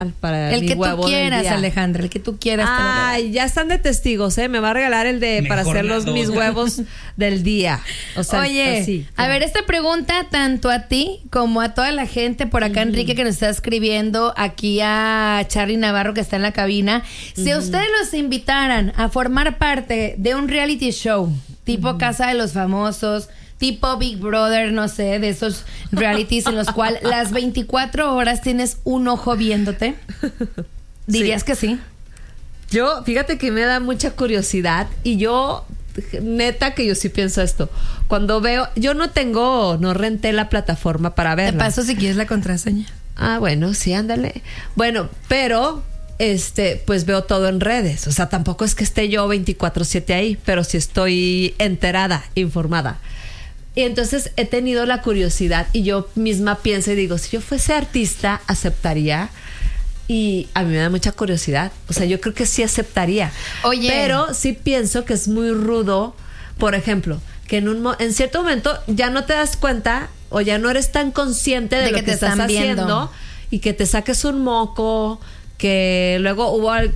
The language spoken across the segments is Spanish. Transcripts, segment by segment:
para el mi que tú huevo del quieras, día. Alejandra, el que tú quieras. Ay, ya están de testigos, ¿eh? Me va a regalar el de para hacer mis huevos del día. O sea, oye, así, a ver, esta pregunta tanto a ti como a toda la gente por acá, Enrique, que nos está escribiendo, aquí a Charly Navarro, que está en la cabina. Si a ustedes los invitaran a formar parte de un reality show, tipo Casa de los Famosos, tipo Big Brother, no sé, de esos realities en los cuales las 24 horas tienes un ojo viéndote, ¿dirías que sí? Yo, fíjate que me da mucha curiosidad y yo, neta que yo sí pienso esto. Cuando veo, yo no renté la plataforma para verla. Te paso si quieres la contraseña. Ah, bueno, sí, ándale. Bueno, pero pues veo todo en redes. O sea, tampoco es que esté yo 24/7 ahí, pero sí estoy enterada, informada. Y entonces he tenido la curiosidad y yo misma pienso y digo, si yo fuese artista, aceptaría. Y a mí me da mucha curiosidad. O sea, yo creo que sí aceptaría. Oye. Pero sí pienso que es muy rudo, por ejemplo, que en cierto momento ya no te das cuenta o ya no eres tan consciente de lo que estás haciendo y que te saques un moco, que luego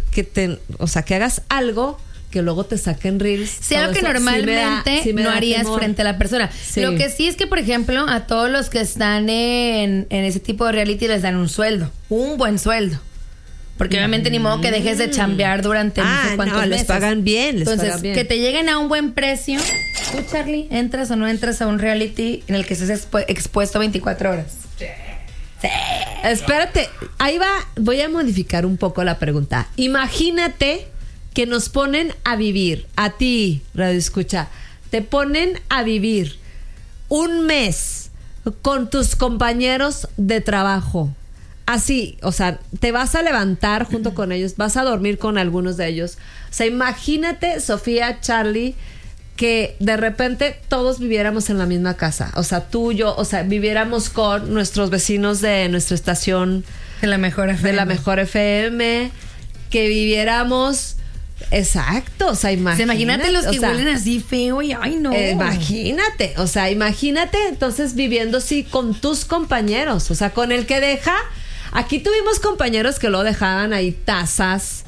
que hagas algo que luego te saquen reels. Sí, algo que normalmente sí no harías temor frente a la persona. Sí. Lo que sí es que, por ejemplo, a todos los que están en ese tipo de reality les dan un sueldo, un buen sueldo. Porque obviamente ni modo que dejes de chambear durante no sé cuántos meses. Les pagan bien, Entonces, que te lleguen a un buen precio. ¿Tú, Charly, entras o no entras a un reality en el que estés expuesto 24 horas? Sí. Sí. Espérate, ahí voy a modificar un poco la pregunta. Imagínate que nos ponen a vivir, a ti, Radio Escucha, te ponen a vivir un mes con tus compañeros de trabajo. Así, o sea, te vas a levantar junto con ellos, vas a dormir con algunos de ellos. O sea, imagínate, Sofía, Charly, que de repente todos viviéramos en la misma casa. O sea, tú, yo, o sea, viviéramos con nuestros vecinos de nuestra estación de la Mejor FM. De la Mejor FM, que viviéramos. Exacto, o sea, imagínate los que huelen así feo y ay no. Imagínate, o sea, imagínate entonces viviendo así con tus compañeros, o sea, con el que deja. Aquí tuvimos compañeros que lo dejaban ahí tazas,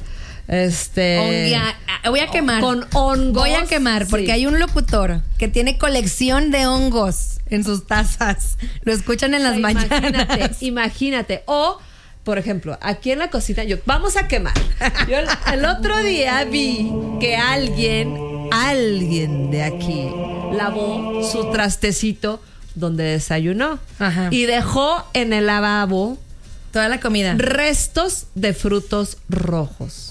voy a quemar. Con hongos. Voy a quemar porque hay un locutor que tiene colección de hongos en sus tazas. Lo escuchan en las mañanas. Imagínate. O por ejemplo, aquí en la cocina, vamos a quemar. Yo el otro día vi que alguien de aquí lavó su trastecito donde desayunó. Ajá. Y dejó en el lavabo toda la comida, restos de frutos rojos.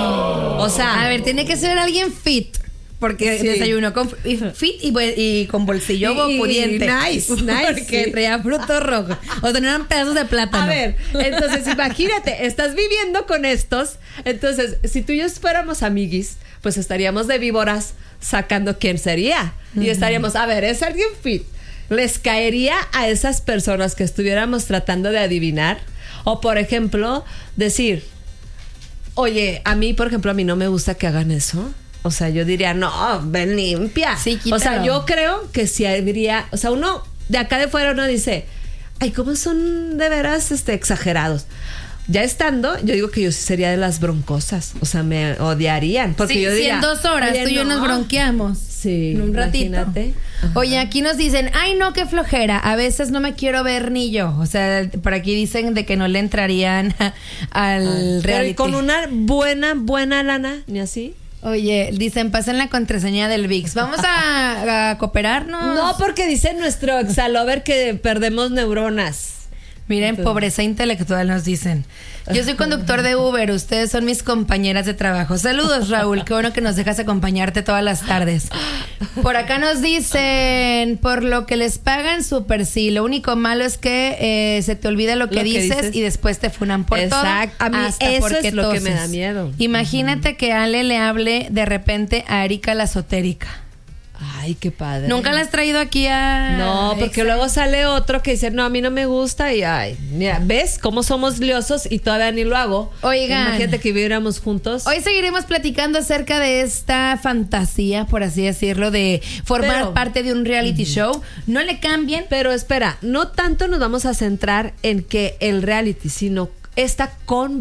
O sea, a ver, tiene que ser alguien fit. Porque desayunó con fit y con bolsillo pudiente. Nice. Porque traía frutos rojos. O tenían pedazos de plátano. A ver, entonces imagínate, estás viviendo con estos. Entonces, si tú y yo fuéramos amiguis, pues estaríamos de víboras sacando quién sería. Y estaríamos, a ver, ¿es alguien fit? ¿Les caería a esas personas que estuviéramos tratando de adivinar? O, por ejemplo, decir, oye, a mí no me gusta que hagan eso. O sea, yo diría, no, ven limpia. Sí, quítalo. O sea, yo creo que si habría, o sea, uno de acá de fuera uno dice, ay, ¿cómo son de veras exagerados? Ya estando, yo digo que yo sí sería de las broncosas. O sea, me odiarían. Porque yo diría, si en 2 horas tú y yo nos bronqueamos. Sí, en un ratito. Imagínate. Oye, aquí nos dicen, ay no, qué flojera, a veces no me quiero ver ni yo. O sea, por aquí dicen de que no le entrarían al reality. Pero con una buena lana, ni así. Oye, dicen, pasen la contraseña del VIX. ¿Vamos a cooperarnos? No, porque dice nuestro exalover que perdemos neuronas. Miren, pobreza intelectual nos dicen. Yo soy conductor de Uber, ustedes son mis compañeras de trabajo. Saludos, Raúl, qué bueno que nos dejas acompañarte todas las tardes. Por acá nos dicen, por lo que les pagan, súper sí. Lo único malo es que se te olvida lo que dices y después te funan por todo. Exacto. A mí eso es lo que me da miedo. Imagínate que Ale le hable de repente a Erika la esotérica. Ay, qué padre. ¿Nunca la has traído aquí a...? No, porque luego sale otro que dice, no, a mí no me gusta y ay, mira, ¿ves cómo somos liosos y todavía ni lo hago? Oigan. Imagínate que viviéramos juntos. Hoy seguiremos platicando acerca de esta fantasía, por así decirlo, de formar parte de un reality show. No le cambien. Pero espera, no tanto nos vamos a centrar en que el reality, sino esta